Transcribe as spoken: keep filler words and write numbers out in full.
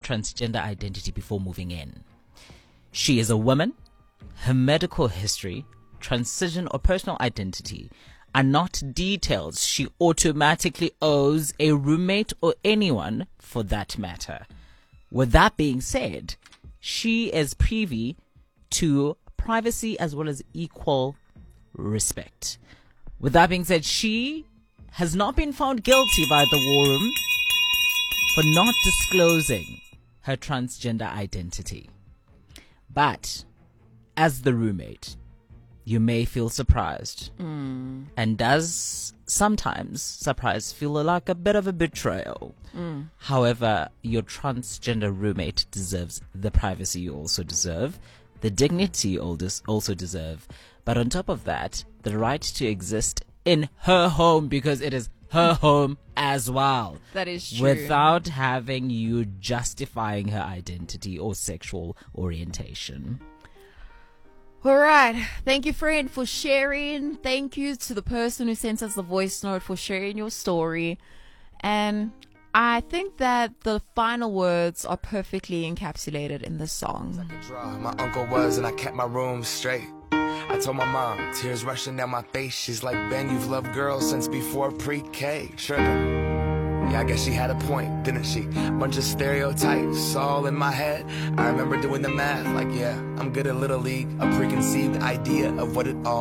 transgender identity before moving in. She is a woman. Her medical history, transition, or personal identity are not details she automatically owes a roommate or anyone for that matter. With that being said, she is privy to privacy as well as equal respect. With that being said, she has not been found guilty by the War Room for not disclosing her transgender identity. But as the roommate, you may feel surprised. Mm. And does sometimes surprise feel like a bit of a betrayal. Mm. However, your transgender roommate deserves the privacy you also deserve, the dignity you also deserve, but on top of that, the right to exist in her home, because it is her home as well. That is true. Without having you justifying her identity or sexual orientation. All right. Thank you, friend, for sharing. Thank you to the person who sent us the voice note for sharing your story. And I think that the final words are perfectly encapsulated in the song. My uncle was, and I kept my room straight. I told my mom, tears rushing down my face. She's like, Ben, you've loved girls since before pre-K. Tripping. Yeah, I guess she had a point, didn't she? Bunch of stereotypes all in my head. I remember doing the math, like, yeah, I'm good at Little League. A preconceived idea of what it all